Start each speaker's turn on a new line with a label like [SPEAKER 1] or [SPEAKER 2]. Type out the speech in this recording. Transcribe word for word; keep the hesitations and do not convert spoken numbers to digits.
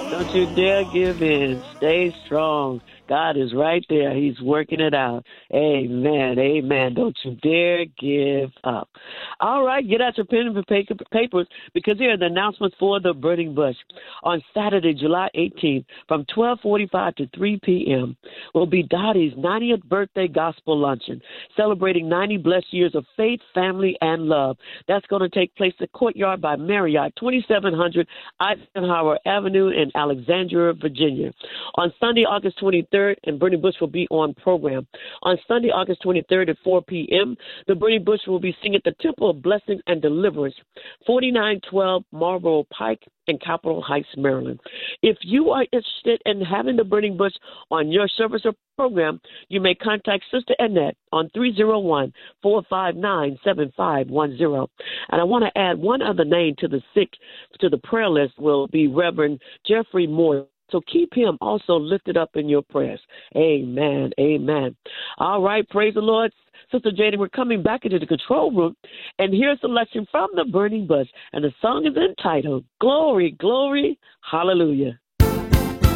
[SPEAKER 1] Don't you dare give in. Stay strong. God is right there. He's working it out. Amen. Amen. Don't you dare give up. All right, get out your pen and paper, papers because here are the announcements for the Burning Bush. On Saturday, July eighteenth, from twelve forty-five to three p.m., will be Dottie's ninetieth birthday gospel luncheon, celebrating ninety blessed years of faith, family, and love. That's going to take place at Courtyard by Marriott, twenty-seven hundred Eisenhower Avenue in Alexandria, Virginia. On Sunday, August twenty-third, and Burning Bush will be on program. On Sunday, August twenty-third at four p.m., the Burning Bush will be singing at the Temple of Blessing and Deliverance, forty-nine twelve Marlboro Pike in Capitol Heights, Maryland. If you are interested in having the Burning Bush on your service or program, you may contact Sister Annette on three oh one, four five nine, seven five one zero. And I want to add one other name to the sick, to the prayer list will be Reverend Jeffrey Moore. So keep him also lifted up in your prayers. Amen. Amen. All right. Praise the Lord. Sister Jada, we're coming back into the control room, and here's a selection from the Burning Bush, and the song is entitled Glory, Glory, Hallelujah.